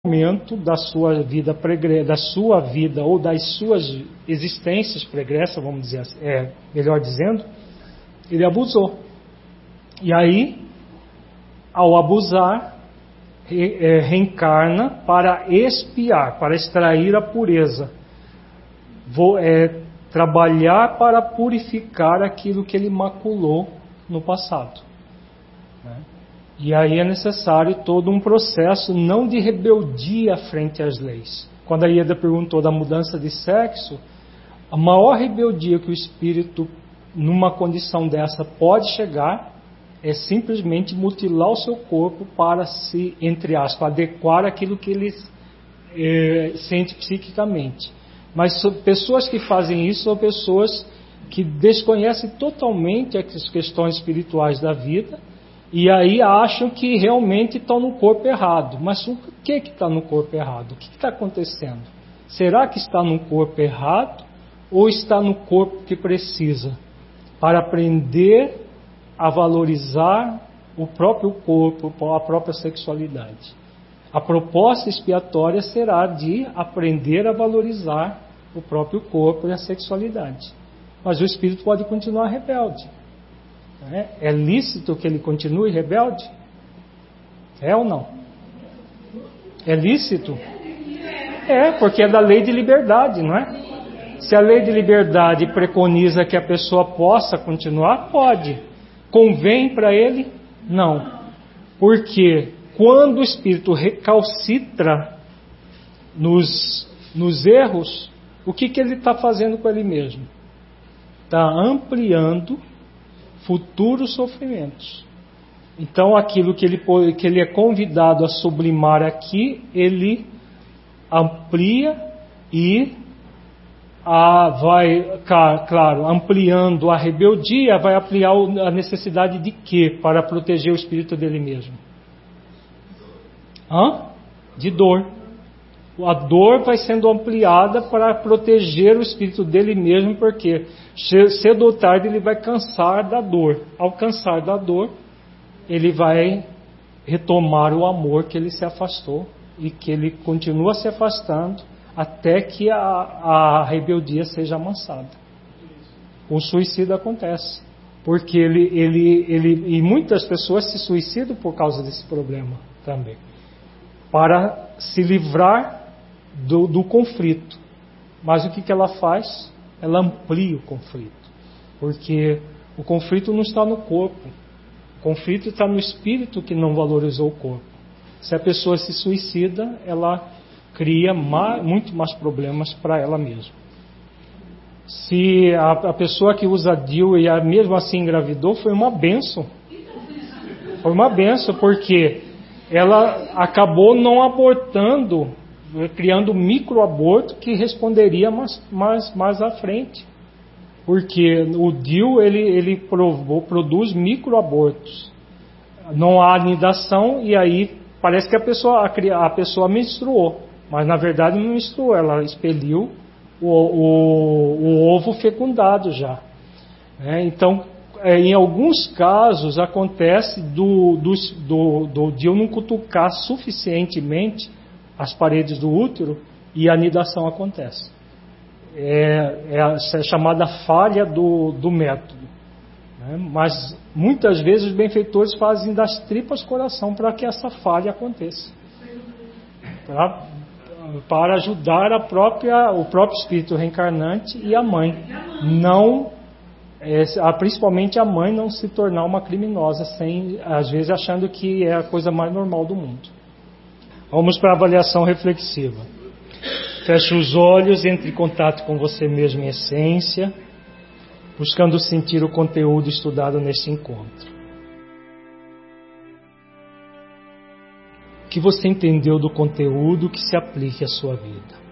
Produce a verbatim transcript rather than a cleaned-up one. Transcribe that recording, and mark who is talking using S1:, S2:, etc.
S1: momento da sua vida pregressa, da sua vida ou das suas existências pregressas, vamos dizer assim, é, melhor dizendo, ele abusou. E aí, ao abusar, re, é, reencarna para expiar, para extrair a pureza. Vou é, trabalhar para purificar aquilo que ele maculou no passado. Né? E aí é necessário todo um processo, não de rebeldia frente às leis. Quando a Ieda perguntou da mudança de sexo, a maior rebeldia que o espírito, numa condição dessa, pode chegar é simplesmente mutilar o seu corpo para se, entre aspas, adequar àquilo que ele é, sente psiquicamente. Mas pessoas que fazem isso são pessoas que desconhecem totalmente as questões espirituais da vida e aí acham que realmente estão no corpo errado. Mas o que está no corpo errado? O que está acontecendo? Será que está no corpo errado ou está no corpo que precisa? Para aprender a valorizar o próprio corpo, a própria sexualidade. A proposta expiatória será de aprender a valorizar o próprio corpo e a sexualidade. Mas o espírito pode continuar rebelde. É lícito que ele continue rebelde? É ou não? É lícito? É, porque é da lei de liberdade, não é? Se a lei de liberdade preconiza que a pessoa possa continuar, pode. Convém para ele? Não. Porque quando o espírito recalcitra nos, nos erros, o que, que ele está fazendo com ele mesmo? Está ampliando futuros sofrimentos. Então aquilo que ele, que ele é convidado a sublimar aqui, ele amplia e a, vai, claro, ampliando a rebeldia, vai ampliar a necessidade de quê? Para proteger o espírito dele mesmo. Hã? De dor. A dor vai sendo ampliada para proteger o espírito dele mesmo, porque cedo ou tarde ele vai cansar da dor. Ao cansar da dor, ele vai retomar o amor que ele se afastou e que ele continua se afastando até que a, a rebeldia seja amansada. O suicídio acontece, porque ele, ele, ele, e muitas pessoas se suicidam por causa desse problema também, para se livrar do, do conflito. Mas o que, que ela faz? Ela amplia o conflito, porque o conflito não está no corpo, o conflito está no espírito que não valorizou o corpo. Se a pessoa se suicida, ela cria mais, muito mais problemas para ela mesma. Se a, a pessoa que usa D I U e a, mesmo assim engravidou, foi uma bênção. Foi uma bênção, porque ela acabou não abortando, criando microaborto que responderia mais, mais, mais à frente. Porque o D I U ele, ele provou, produz microabortos. Não há anidação e aí parece que a pessoa, a, a pessoa menstruou. Mas na verdade não menstruou, ela expeliu o, o, o ovo fecundado já. É, então, é, em alguns casos acontece do, do, do, do D I U não cutucar suficientemente as paredes do útero e a anidação acontece. É, é a, é a chamada falha do, do método. Né? Mas muitas vezes os benfeitores fazem das tripas coração para que essa falha aconteça. Pra, para ajudar a própria, o próprio espírito reencarnante e a mãe. Não, é, principalmente a mãe não se tornar uma criminosa, sem, às vezes achando que é a coisa mais normal do mundo. Vamos para a avaliação reflexiva. Feche os olhos, entre em contato com você mesmo em essência, buscando sentir o conteúdo estudado neste encontro. O que você entendeu do conteúdo que se aplique à sua vida?